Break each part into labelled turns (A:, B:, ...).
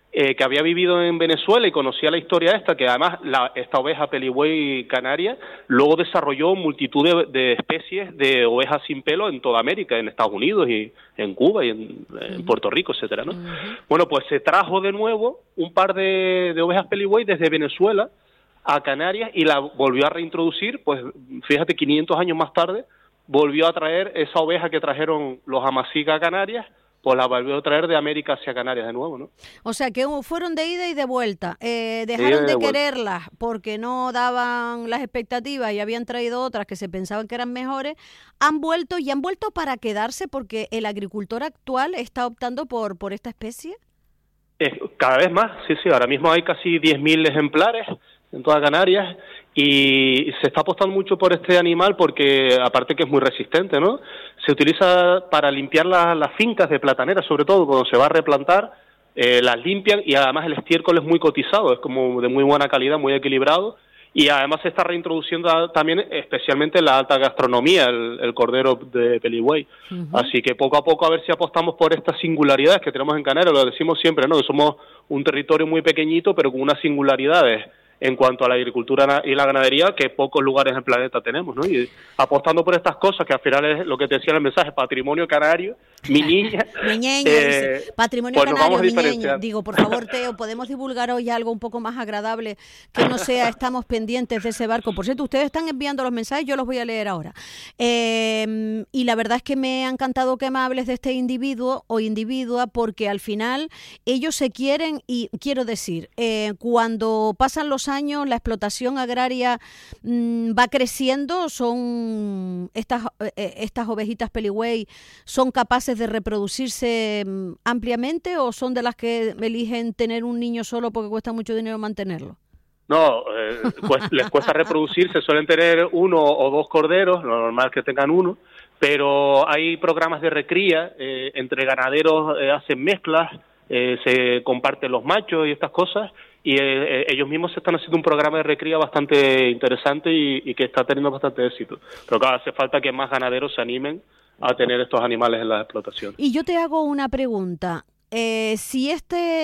A: que había vivido en Venezuela y conocía la historia esta, que además esta oveja peligüey canaria luego desarrolló multitud de especies de ovejas sin pelo en toda América, en Estados Unidos y en Cuba y en Puerto Rico, etcétera, ¿no? Bueno, pues se trajo de nuevo un par de ovejas peligüey desde Venezuela a Canarias y la volvió a reintroducir, pues fíjate, 500 años más tarde, volvió a traer esa oveja que trajeron los Amaziga a Canarias, pues la volvió a traer de América hacia Canarias de nuevo, ¿no?
B: O sea, que fueron de ida y de vuelta. Dejaron de quererlas porque no daban las expectativas y habían traído otras que se pensaban que eran mejores. Han vuelto para quedarse porque el agricultor actual está optando por esta especie.
A: Cada vez más, sí. Ahora mismo hay casi 10.000 ejemplares en toda Canarias y se está apostando mucho por este animal porque, aparte que es muy resistente, ¿no? Se utiliza para limpiar las fincas de plataneras, sobre todo cuando se va a replantar, las limpian y además el estiércol es muy cotizado, es como de muy buena calidad, muy equilibrado y además se está reintroduciendo también especialmente en la alta gastronomía el cordero de peligüey. Así que poco a poco a ver si apostamos por estas singularidades que tenemos en Canarias, lo decimos siempre, ¿no? Que somos un territorio muy pequeñito pero con unas singularidades en cuanto a la agricultura y la ganadería que pocos lugares en el planeta tenemos, ¿no? Y apostando por estas cosas, que al final es lo que te decía en el mensaje, patrimonio canario, mi niña.
B: Mi niña, dice, patrimonio
A: pues
B: canario, mi niña. Digo, por favor, Teo, ¿podemos divulgar hoy algo un poco más agradable que no sea estamos pendientes de ese barco? Por cierto, ustedes están enviando los mensajes, yo los voy a leer ahora. Y la verdad es que me ha encantado que me hables de este individuo o individua porque al final ellos se quieren y, quiero decir, cuando pasan los años, la explotación agraria va creciendo, son estas ovejitas peligüey, ¿son capaces de reproducirse ampliamente o son de las que eligen tener un niño solo porque cuesta mucho dinero mantenerlo?
A: No, pues les cuesta reproducirse, suelen tener 1 o 2 corderos, lo normal es que tengan 1, pero hay programas de recría, entre ganaderos hacen mezclas, se comparten los machos y estas cosas, y ellos mismos se están haciendo un programa de recría bastante interesante y que está teniendo bastante éxito. Pero claro, hace falta que más ganaderos se animen a tener estos animales en las explotaciones.
B: Y yo te hago una pregunta. Si este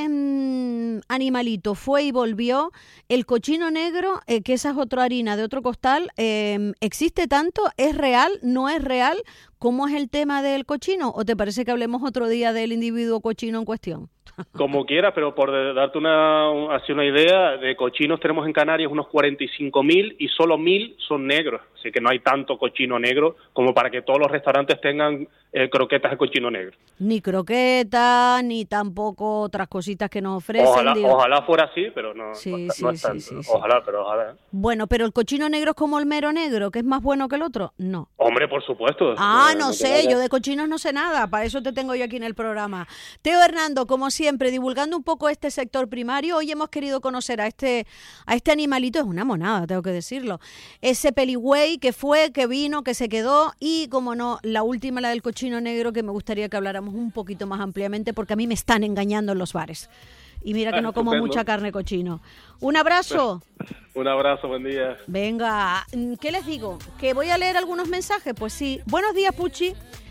B: animalito fue y volvió, el cochino negro, que esa es otra harina de otro costal, ¿existe tanto? ¿Es real? ¿No es real? ¿Cómo es el tema del cochino? ¿O te parece que hablemos otro día del individuo cochino en cuestión?
A: Como quieras, pero por darte así una idea, de cochinos tenemos en Canarias unos 45.000 y solo 1.000 son negros. Así que no hay tanto cochino negro como para que todos los restaurantes tengan croquetas de cochino negro.
B: Ni croquetas, ni tampoco otras cositas que nos ofrecen.
A: Ojalá fuera así, pero no, no es tanto. Sí. Ojalá.
B: Bueno, pero el cochino negro es como el mero negro, que es más bueno que el otro. No.
A: Hombre, por supuesto.
B: No sé, yo de cochinos no sé nada, para eso te tengo yo aquí en el programa. Teo Hernando, como siempre, divulgando un poco este sector primario, hoy hemos querido conocer a este animalito, es una monada, tengo que decirlo. Ese peligüey que fue, que vino, que se quedó y, como no, la última, la del cochino negro, que me gustaría que habláramos un poquito más ampliamente porque a mí me están engañando en los bares. Y mira que no como mucha carne cochino. Un abrazo.
A: Un abrazo, buen día.
B: Venga, ¿qué les digo? ¿Que voy a leer algunos mensajes? Pues sí. Buenos días, Puchi.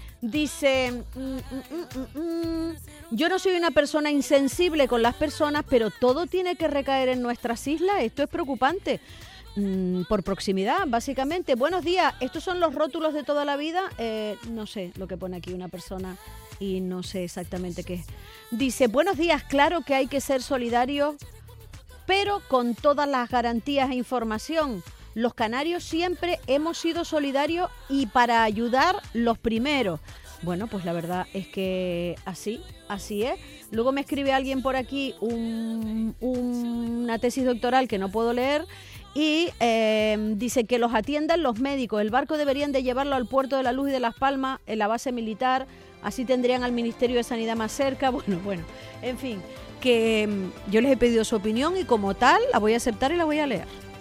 B: Dice, yo no soy una persona insensible con las personas, pero todo tiene que recaer en nuestras islas. Esto es preocupante. Por proximidad, básicamente. Buenos días, ¿estos son los rótulos de toda la vida? No sé lo que pone aquí una persona y no sé exactamente qué es. Dice, buenos días, claro que hay que ser solidarios, pero con todas las garantías e información. Los canarios siempre hemos sido solidarios y para ayudar los primeros. Bueno, pues la verdad es que así es. Luego me escribe alguien por aquí una tesis doctoral que no puedo leer y dice que los atiendan los médicos. El barco deberían de llevarlo al puerto de La Luz y de Las Palmas, en la base militar, así tendrían al Ministerio de Sanidad más cerca. Bueno, en fin, que yo les he pedido su opinión y como tal la voy a aceptar y la voy a leer.